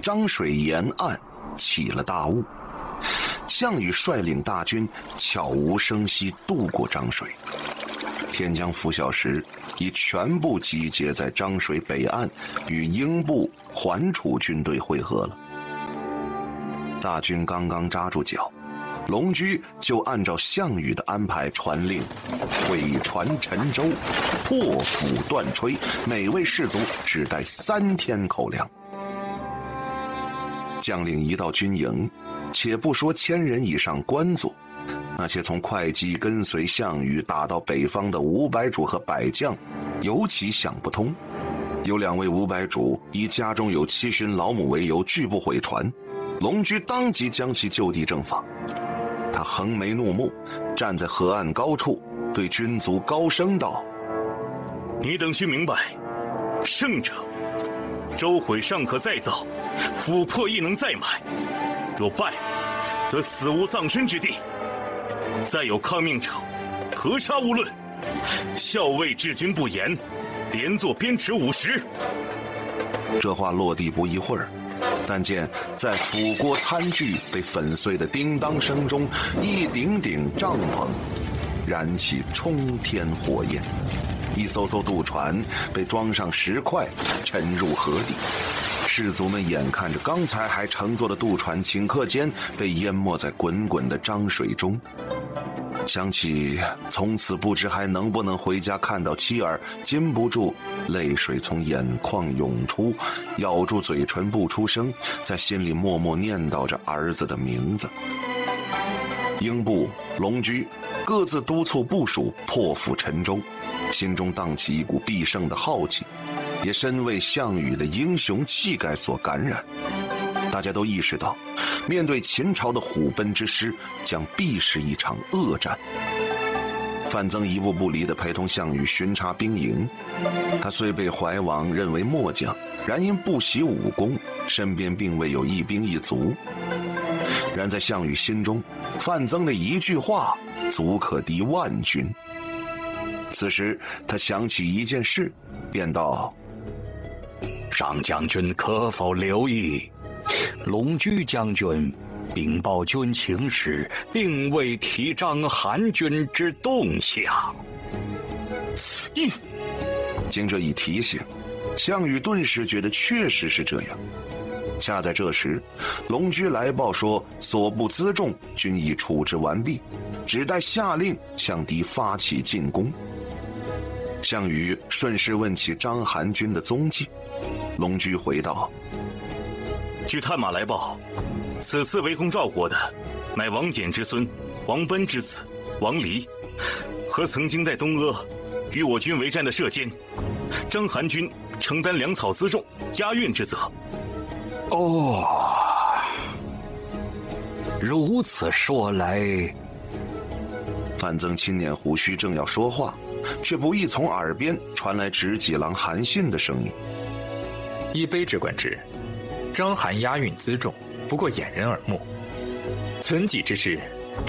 漳水沿岸起了大雾。项羽率领大军悄无声息渡过漳水，天将拂晓时，已全部集结在漳水北岸，与英部、桓楚军队会合了。大军刚刚扎住脚，龙驹就按照项羽的安排传令，毁船沉舟，破釜断炊，每位士卒只带3天口粮。将领一到军营，且不说1000人以上官卒，那些从会稽跟随项羽打到北方的五百主和百将，尤其想不通。有2位五百主以家中有7旬老母为由拒不毁船，龙驹当即将其就地正法。他横眉怒目，站在河岸高处，对军卒高声道：“ 你等须明白，胜者，舟毁尚可再造，斧破亦能再买；若败，则死无葬身之地。再有抗命者，格杀勿论。校尉治军不严，连坐鞭笞50。” 这话落地不一会儿，但见在釜锅餐具被粉碎的叮当声中，一顶顶帐篷燃起冲天火焰，一艘艘渡船被装上石块沉入河底。士卒们眼看着刚才还乘坐的渡船顷刻间被淹没在滚滚的漳水中，想起从此不知还能不能回家看到妻儿，禁不住泪水从眼眶涌出，咬住嘴唇不出声，在心里默默念叨着儿子的名字。英布、龙驹各自督促部属破釜沉舟，心中荡起一股必胜的浩气，也深为项羽的英雄气概所感染。大家都意识到，面对秦朝的虎贲之师，将必是一场恶战。范增一步不离地陪同项羽巡查兵营，他虽被怀王认为末将，然因不习武功，身边并未有一兵一卒。然在项羽心中，范增的一句话足可敌万军。此时他想起一件事，便道：“ 上将军可否留意，龙驹将军禀报军情时，并未提张韩军之动向。” 经这一提醒，项羽顿时觉得确实是这样。恰在这时，龙驹来报说所部辎重均已处置完毕，只待下令向敌发起进攻。项羽顺势问起章邯军的踪迹，龙驹回道：“ 据探马来报，此次围攻赵国的，乃王翦之孙王贲之子王离，和曾经在东阿与我军为战的射监。章邯军承担粮草辎重押运之责。” 哦，如此说来， 范增轻捻胡须，正要说话，却不意从耳边传来执戟郎韩信的声音：“ 依卑职官职，章邯押运辎重，不过掩人耳目。存己之事，